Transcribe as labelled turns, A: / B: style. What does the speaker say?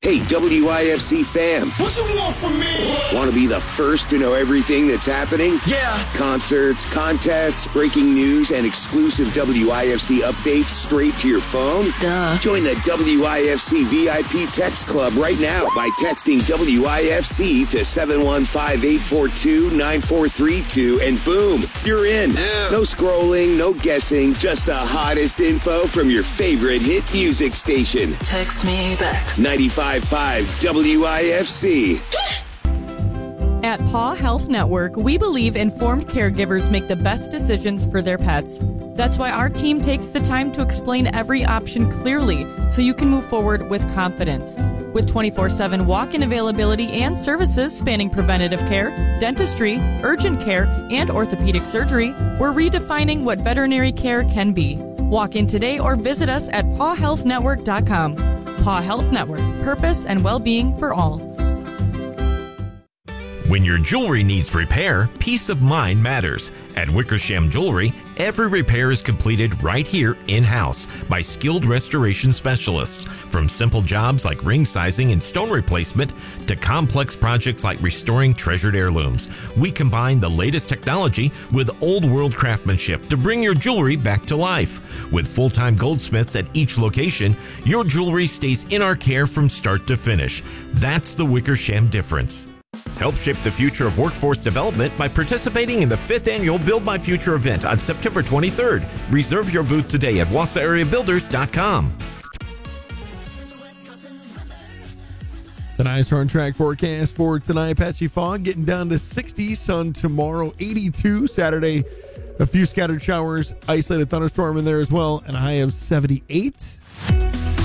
A: Hey, WIFC fam.
B: What you want from me?
A: Want to be the first to know everything that's happening?
B: Yeah.
A: Concerts, contests, breaking news, and exclusive WIFC updates straight to your phone?
C: Duh.
A: Join the WIFC VIP Text Club right now by texting WIFC to 715-842-9432 and boom, you're in.
B: Yeah.
A: No scrolling, no guessing, just the hottest info from your favorite hit music station.
C: Text me back.
A: 95.5 WIFC.
D: At Paw Health Network, we believe informed caregivers make the best decisions for their pets. That's why our team takes the time to explain every option clearly so you can move forward with confidence. With 24/7 walk-in availability and services spanning preventative care, dentistry, urgent care, and orthopedic surgery, we're redefining what veterinary care can be. Walk in today or visit us at pawhealthnetwork.com. Paw Health Network, purpose and well-being for all.
E: When your jewelry needs repair, peace of mind matters. At Wickersham Jewelry, every repair is completed right here in-house by skilled restoration specialists. From simple jobs like ring sizing and stone replacement to complex projects like restoring treasured heirlooms, we combine the latest technology with old-world craftsmanship to bring your jewelry back to life. With full-time goldsmiths at each location, your jewelry stays in our care from start to finish. That's the Wickersham difference. Help shape the future of workforce development by participating in the 5th annual Build My Future event on September 23rd. Reserve your booth today at WausauAreaBuilders.com.
F: Tonight's on track forecast for tonight: patchy fog, getting down to 60. Sun tomorrow, 82. Saturday, a few scattered showers, isolated thunderstorm in there as well, and a high of 78.